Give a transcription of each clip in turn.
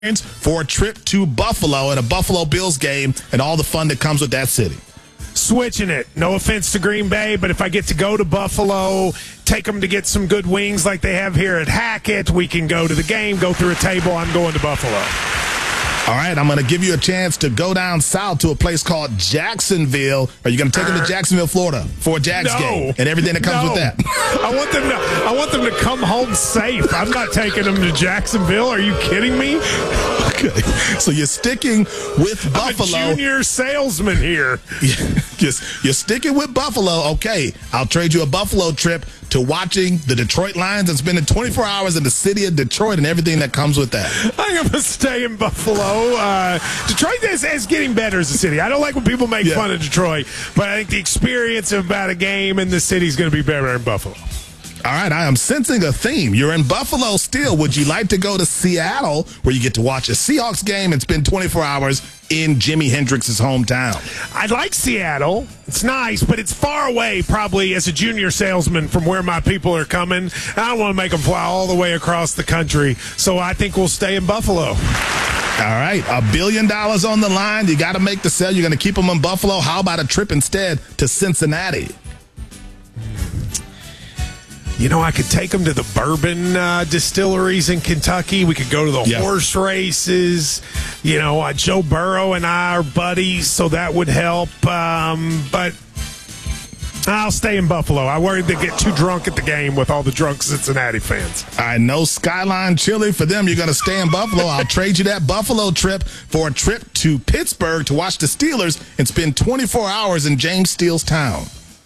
for a trip to Buffalo and a Buffalo Bills game and all the fun that comes with that city. Switching it. No offense to Green Bay, but if I get to go to Buffalo, take them to get some good wings like they have here at Hackett, we can go to the game, go through a table. I'm going to Buffalo. All right, I'm going to give you a chance to go down south to a place called Jacksonville. Are you going to take them to Jacksonville, Florida for a Jags game and everything that comes with that? I want them to come home safe. I'm not taking them to Jacksonville. Are you kidding me? Okay, so you're sticking with Buffalo. I'm a junior salesman here. You're sticking with Buffalo. Okay, I'll trade you a Buffalo trip to watching the Detroit Lions and spending 24 hours in the city of Detroit and everything that comes with that. I'm going to stay in Buffalo. Detroit is getting better as a city. I don't like when people make fun of Detroit, but I think the experience about a game in the city is going to be better in Buffalo. All right, I am sensing a theme. You're in Buffalo still. Would you like to go to Seattle where you get to watch a Seahawks game and spend 24 hours in Jimi Hendrix's hometown? I like Seattle. It's nice, but it's far away probably as a junior salesman from where my people are coming. I don't want to make them fly all the way across the country, so I think we'll stay in Buffalo. All right, $1 billion on the line. You got to make the sale. You're going to keep them in Buffalo. How about a trip instead to Cincinnati? You know, I could take them to the bourbon distilleries in Kentucky. We could go to the horse races. You know, Joe Burrow and I are buddies, so that would help. But I'll stay in Buffalo. I worry they get too drunk at the game with all the drunk Cincinnati fans. I know Skyline Chili for them. You're going to stay in Buffalo. I'll trade you that Buffalo trip for a trip to Pittsburgh to watch the Steelers and spend 24 hours in James Steele's town.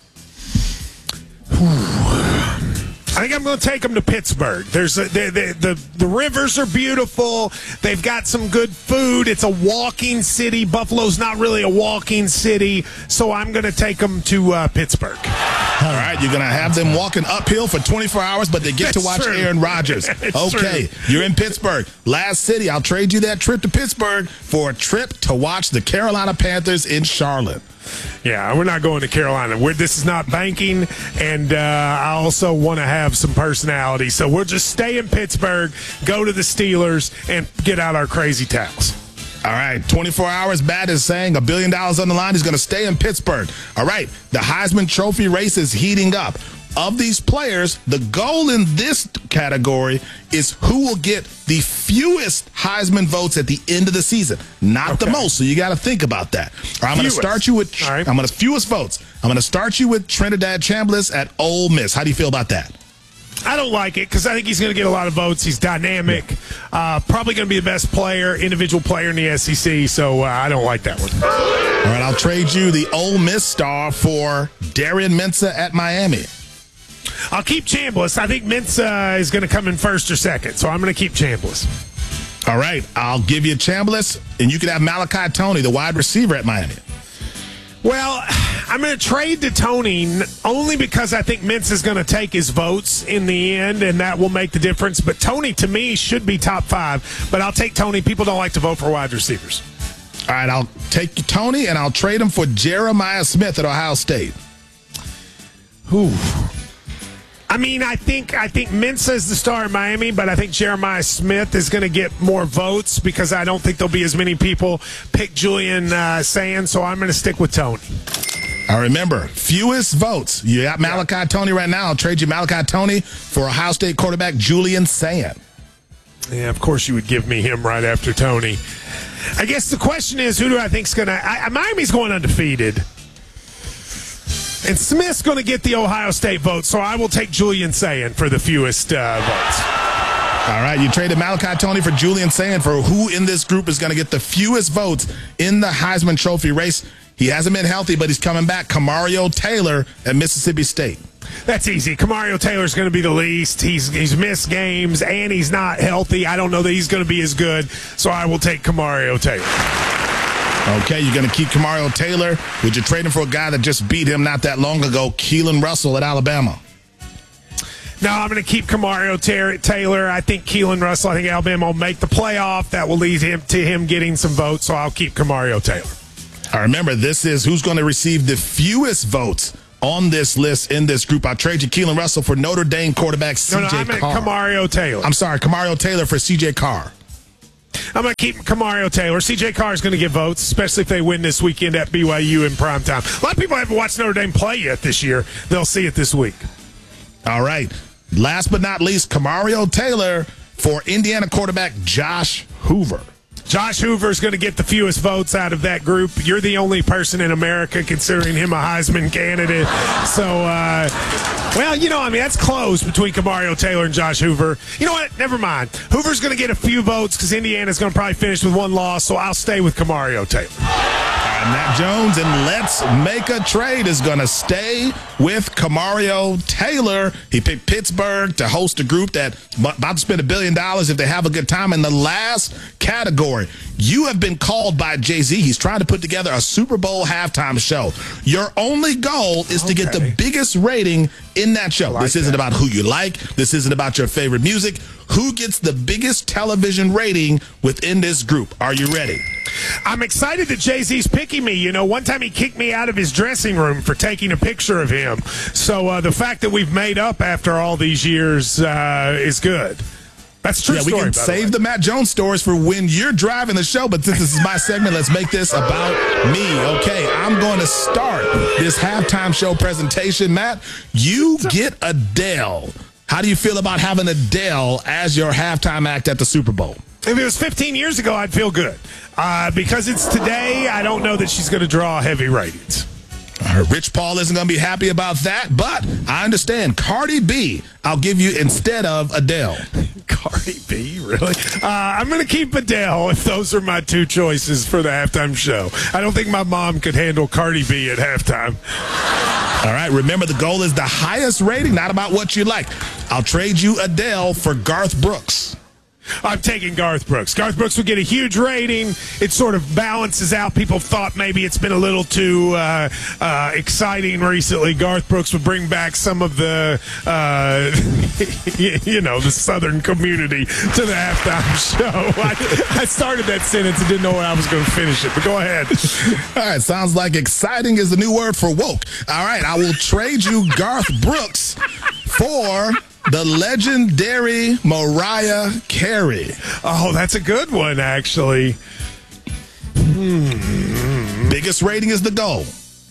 I think I'm going to take them to Pittsburgh. The rivers are beautiful. They've got some good food. It's a walking city. Buffalo's not really a walking city, so I'm going to take them to Pittsburgh. All right, you're going to have them walking uphill for 24 hours, but they get to watch Aaron Rodgers. Okay, you're in Pittsburgh. Last city, I'll trade you that trip to Pittsburgh for a trip to watch the Carolina Panthers in Charlotte. Yeah, we're not going to Carolina. This is not banking, and I also want to have some personality. So we'll just stay in Pittsburgh, go to the Steelers, and get out our crazy towels. All right, 24 hours. Matt is saying $1 billion on the line. He's going to stay in Pittsburgh. All right, the Heisman Trophy race is heating up. Of these players, the goal in this category is who will get the fewest Heisman votes at the end of the season, not the most. So you got to think about that. All right, I'm going to start you with fewest votes. I'm going to start you with Trinidad Chambliss at Ole Miss. How do you feel about that? I don't like it because I think he's going to get a lot of votes. He's dynamic, probably going to be the best player, individual player in the SEC, so I don't like that one. All right, I'll trade you the Ole Miss star for Darian Mensah at Miami. I'll keep Chambliss. I think Mensah is going to come in first or second, so I'm going to keep Chambliss. All right, I'll give you Chambliss, and you can have Malachi Toney, the wide receiver at Miami. Well, I'm going to trade to Toney only because I think Mensah is going to take his votes in the end, and that will make the difference. But Toney, to me, should be top 5. But I'll take Toney. People don't like to vote for wide receivers. All right, I'll take Toney, and I'll trade him for Jeremiah Smith at Ohio State. Ooh. I mean, I think Mensah is the star in Miami, but I think Jeremiah Smith is going to get more votes because I don't think there'll be as many people pick Julian Sand, so I'm going to stick with Toney. I remember, fewest votes. You got Malachi Toney right now. I'll trade you Malachi Toney for Ohio State quarterback Julian Sand. Yeah, of course you would give me him right after Toney. I guess the question is, who do I think is going to – Miami's going undefeated. And Smith's going to get the Ohio State vote, so I will take Julian Sand for the fewest votes. All right, you traded Malachi Toney for Julian Sand for who in this group is going to get the fewest votes in the Heisman Trophy race. He hasn't been healthy, but he's coming back. Kamario Taylor at Mississippi State. That's easy. Kamario Taylor's going to be the least. He's missed games, and he's not healthy. I don't know that he's going to be as good, so I will take Kamario Taylor. Okay, you're going to keep Kamario Taylor. Would you trade him for a guy that just beat him not that long ago, Keelan Russell at Alabama? No, I'm going to keep Kamario Taylor. I think Keelan Russell, I think Alabama will make the playoff. That will lead to him getting some votes, so I'll keep Kamario Taylor. All right, remember, this is who's going to receive the fewest votes on this list in this group. I'll trade you Keelan Russell for Notre Dame quarterback C.J. Carr. I meant Kamario Taylor. I'm sorry, Kamario Taylor for C.J. Carr. I'm going to keep Camario Taylor. C.J. Carr is going to get votes, especially if they win this weekend at BYU in primetime. A lot of people haven't watched Notre Dame play yet this year. They'll see it this week. All right. Last but not least, Camario Taylor for Indiana quarterback Josh Hoover. Josh Hoover is going to get the fewest votes out of that group. You're the only person in America considering him a Heisman candidate. So, that's close between Camario Taylor and Josh Hoover. You know what? Never mind. Hoover's going to get a few votes because Indiana's going to probably finish with one loss, so I'll stay with Camario Taylor. Matt Jones and Let's Make a Trade is going to stay with Camario Taylor. He picked Pittsburgh to host a group that's about to spend $1 billion if they have a good time. In the last category, you have been called by Jay-Z. He's trying to put together a Super Bowl halftime show. Your only goal is to get the biggest rating in that show. This isn't about who you like. This isn't about your favorite music. Who gets the biggest television rating within this group? Are you ready? I'm excited that Jay-Z's picking me. You know, one time he kicked me out of his dressing room for taking a picture of him. So the fact that we've made up after all these years is good. That's true. Yeah, we can save the Matt Jones stories for when you're driving the show, but since this is my segment, let's make this about me. Okay, I'm going to start this halftime show presentation. Matt, you get Adele. How do you feel about having Adele as your halftime act at the Super Bowl? If it was 15 years ago, I'd feel good. Because it's today, I don't know that she's going to draw heavy ratings. Rich Paul isn't going to be happy about that, but I understand. Cardi B, I'll give you instead of Adele. Cardi B, really? I'm going to keep Adele if those are my two choices for the halftime show. I don't think my mom could handle Cardi B at halftime. All right, remember the goal is the highest rating, not about what you like. I'll trade you Adele for Garth Brooks. I'm taking Garth Brooks. Garth Brooks would get a huge rating. It sort of balances out. People thought maybe it's been a little too exciting recently. Garth Brooks would bring back some of the, the Southern community to the halftime show. I started that sentence and didn't know when I was going to finish it, but go ahead. All right, sounds like exciting is the new word for woke. All right, I will trade you Garth Brooks for the legendary Mariah Carey. Oh, that's a good one, actually. Biggest rating is the goal.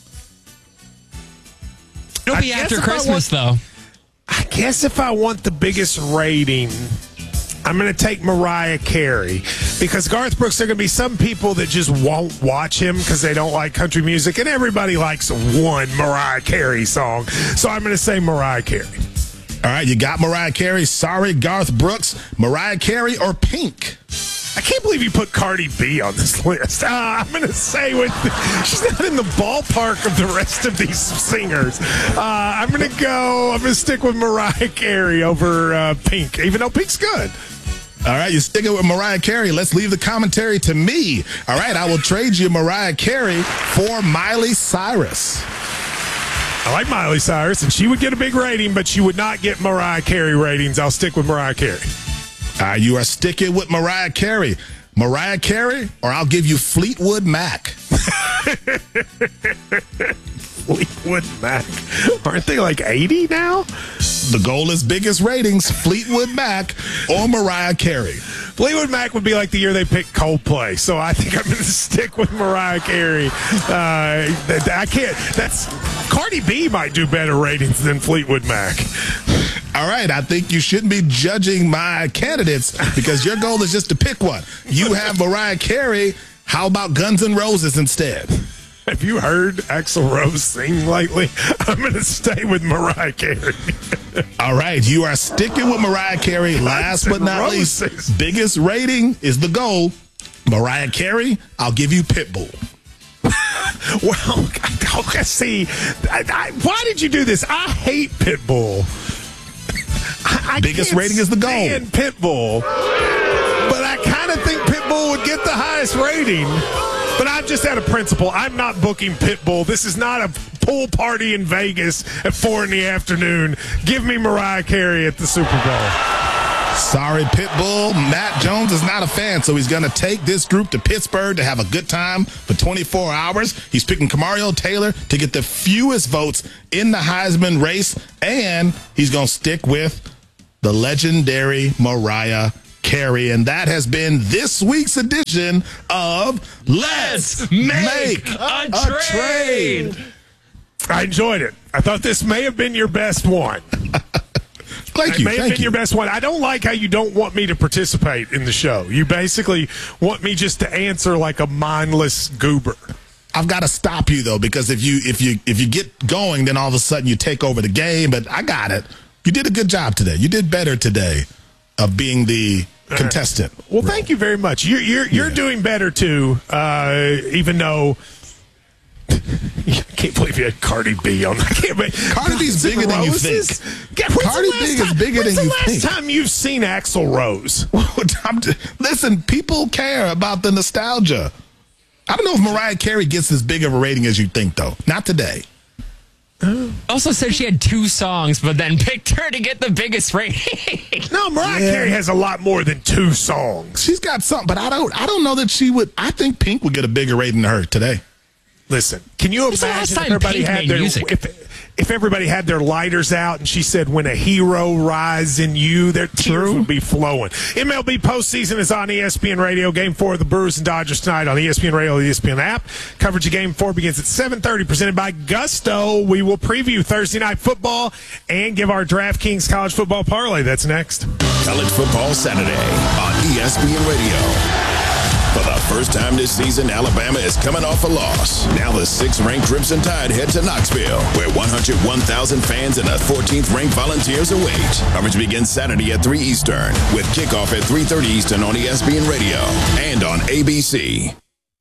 It'll be after Christmas, though. I guess if I want the biggest rating, I'm going to take Mariah Carey. Because Garth Brooks, there are going to be some people that just won't watch him because they don't like country music, and everybody likes one Mariah Carey song. So I'm going to say Mariah Carey. All right, you got Mariah Carey. Sorry, Garth Brooks. Mariah Carey or Pink? I can't believe you put Cardi B on this list. I'm going to say she's not in the ballpark of the rest of these singers. I'm going to stick with Mariah Carey over Pink, even though Pink's good. All right, you're sticking with Mariah Carey. Let's leave the commentary to me. All right, I will trade you Mariah Carey for Miley Cyrus. I like Miley Cyrus, and she would get a big rating, but she would not get Mariah Carey ratings. I'll stick with Mariah Carey. You are sticking with Mariah Carey. Mariah Carey, or I'll give you Fleetwood Mac. Fleetwood Mac. Aren't they like 80 now? The goal is biggest ratings, Fleetwood Mac or Mariah Carey. Fleetwood Mac would be like the year they picked Coldplay, so I think I'm going to stick with Mariah Carey. I can't. Cardi B might do better ratings than Fleetwood Mac. All right, I think you shouldn't be judging my candidates because your goal is just to pick one. You have Mariah Carey. How about Guns N' Roses instead? Have you heard Axl Rose sing lately? I'm going to stay with Mariah Carey. All right, you are sticking with Mariah Carey. Last but not least, biggest rating is the goal. Mariah Carey, I'll give you Pitbull. Well, okay, see, why did you do this? I hate Pitbull. I biggest rating is the goal. Pitbull, but I kind of think Pitbull would get the highest rating. But I'm just out of principle. I'm not booking Pitbull. This is not a pool party in Vegas at 4 p.m. Give me Mariah Carey at the Super Bowl. Sorry, Pitbull. Matt Jones is not a fan, so he's going to take this group to Pittsburgh to have a good time for 24 hours. He's picking Camario Taylor to get the fewest votes in the Heisman race, and he's going to stick with the legendary Mariah Carey, and that has been this week's edition of Let's Make a Trade. I enjoyed it. I thought this may have been your best one. Thank you. It may have been your best one. I don't like how you don't want me to participate in the show. You basically want me just to answer like a mindless goober. I've got to stop you though, because if you get going, then all of a sudden you take over the game. But I got it. You did a good job today. You did better today of being the contestant. Well, thank you very much. You're doing better too, even though. I can't believe you had Cardi B on. Cardi B's bigger than you think. Cardi B is bigger than you think. When's the last time you've seen Axl Rose? Listen, people care about the nostalgia. I don't know if Mariah Carey gets as big of a rating as you think, though. Not today. Also said she had 2 songs, but then picked her to get the biggest rating. No, Mariah Carey has a lot more than 2 songs. She's got something, but I don't know that she would. I think Pink would get a bigger rating than her today. Listen, can you imagine if everybody had their if everybody had their lighters out and she said, "When a hero rise in you," their tears would be flowing. MLB postseason is on ESPN Radio. Game 4 of the Brewers and Dodgers tonight on ESPN Radio, the ESPN app. Coverage of Game 4 begins at 7:30. Presented by Gusto. We will preview Thursday night football and give our DraftKings college football parlay. That's next. College Football Saturday on ESPN Radio. For the first time this season, Alabama is coming off a loss. Now the 6th-ranked Crimson Tide head to Knoxville, where 101,000 fans and the 14th-ranked Volunteers await. Coverage begins Saturday at 3 Eastern, with kickoff at 3:30 Eastern on ESPN Radio and on ABC.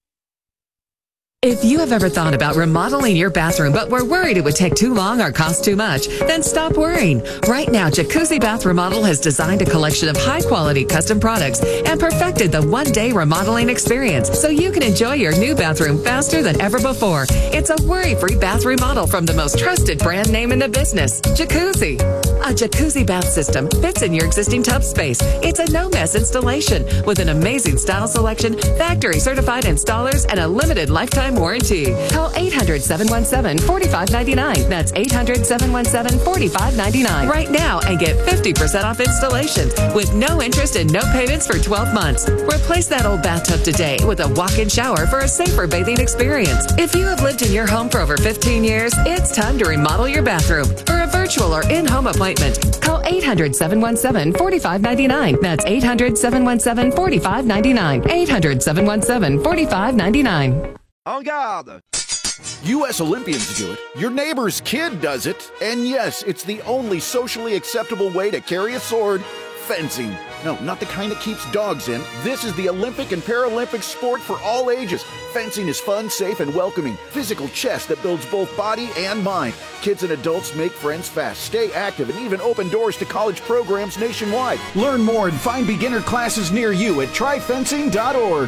If you have ever thought about remodeling your bathroom but were worried it would take too long or cost too much, then stop worrying. Right now, Jacuzzi Bath Remodel has designed a collection of high-quality custom products and perfected the one-day remodeling experience so you can enjoy your new bathroom faster than ever before. It's a worry-free bath remodel from the most trusted brand name in the business, Jacuzzi. A Jacuzzi bath system fits in your existing tub space. It's a no-mess installation with an amazing style selection, factory-certified installers, and a limited lifetime warranty. Call 800-717-4599. That's 800-717-4599 right now and get 50% off installations with no interest and no payments for 12 months. Replace that old bathtub today with a walk-in shower for a safer bathing experience. If you have lived in your home for over 15 years, it's time to remodel your bathroom. For a virtual or in-home appointment, call 800-717-4599. That's 800-717-4599. 800-717-4599. En garde! U.S. Olympians do it, your neighbor's kid does it, and yes, it's the only socially acceptable way to carry a sword, fencing. No, not the kind that keeps dogs in. This is the Olympic and Paralympic sport for all ages. Fencing is fun, safe, and welcoming. Physical chess that builds both body and mind. Kids and adults make friends fast, stay active, and even open doors to college programs nationwide. Learn more and find beginner classes near you at tryfencing.org.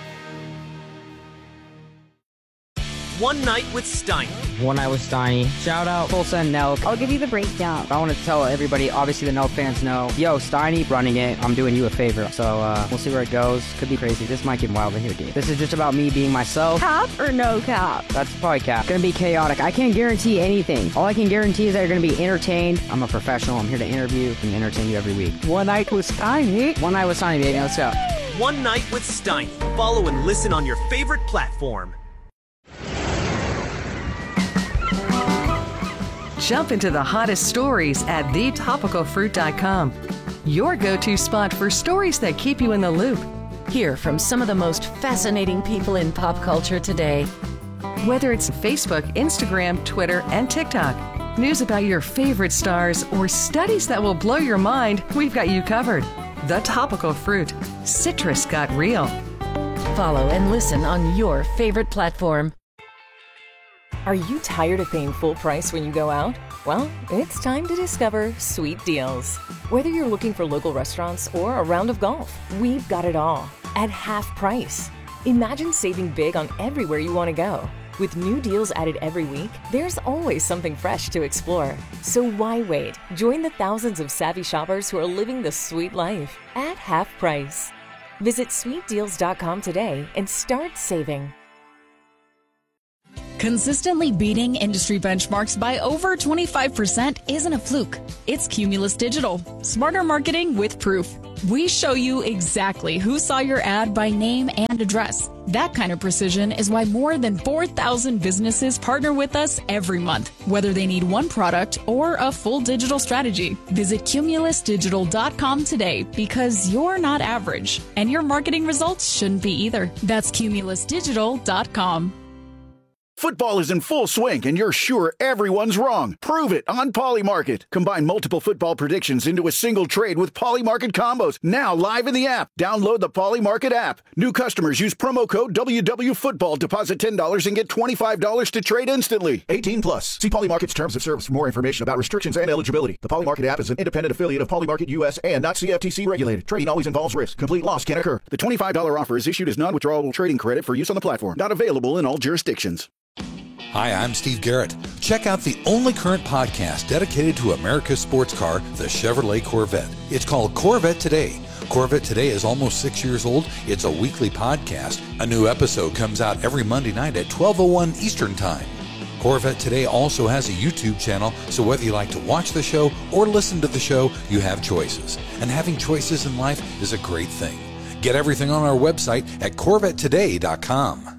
One Night with Steiny. One Night with Steiny. Shout out Tulsa and Nelk. I'll give you the breakdown. I want to tell everybody, obviously the Nelk fans know, yo, Steiny running it, I'm doing you a favor. So we'll see where it goes. Could be crazy. This might get wild in here, dude. This is just about me being myself. Cap or no cap? That's probably cap. Gonna be chaotic. I can't guarantee anything. All I can guarantee is that you're gonna be entertained. I'm a professional. I'm here to interview and entertain you every week. One Night with Steiny. One Night with Steiny, baby. Let's go. One Night with Steiny. Follow and listen on your favorite platform. Jump into the hottest stories at thetopicalfruit.com. Your go-to spot for stories that keep you in the loop. Hear from some of the most fascinating people in pop culture today. Whether it's Facebook, Instagram, Twitter, and TikTok, news about your favorite stars, or studies that will blow your mind, we've got you covered. The Topical Fruit. Citrus got real. Follow and listen on your favorite platform. Are you tired of paying full price when you go out? Well, it's time to discover Sweet Deals. Whether you're looking for local restaurants or a round of golf, we've got it all at half price. Imagine saving big on everywhere you want to go. With new deals added every week, there's always something fresh to explore. So why wait? Join the thousands of savvy shoppers who are living the sweet life at half price. Visit sweetdeals.com today and start saving. Consistently beating industry benchmarks by over 25% isn't a fluke. It's Cumulus Digital. Smarter marketing with proof. We show you exactly who saw your ad by name and address. That kind of precision is why more than 4,000 businesses partner with us every month, whether they need one product or a full digital strategy. Visit cumulusdigital.com today because you're not average, and your marketing results shouldn't be either. That's cumulusdigital.com. Football is in full swing, and you're sure everyone's wrong. Prove it on Polymarket. Combine multiple football predictions into a single trade with Polymarket combos. Now live in the app. Download the Polymarket app. New customers use promo code WWFootball. Deposit $10 and get $25 to trade instantly. 18 plus. See Polymarket's terms of service for more information about restrictions and eligibility. The Polymarket app is an independent affiliate of Polymarket US and not CFTC regulated. Trading always involves risk. Complete loss can occur. The $25 offer is issued as non-withdrawable trading credit for use on the platform. Not available in all jurisdictions. Hi, I'm Steve Garrett. Check out the only current podcast dedicated to America's sports car, the Chevrolet Corvette. It's called Corvette Today. Corvette Today is almost 6 years old. It's a weekly podcast. A new episode comes out every Monday night at 12:01 Eastern Time. Corvette Today also has a YouTube channel, so whether you like to watch the show or listen to the show, you have choices. And having choices in life is a great thing. Get everything on our website at CorvetteToday.com.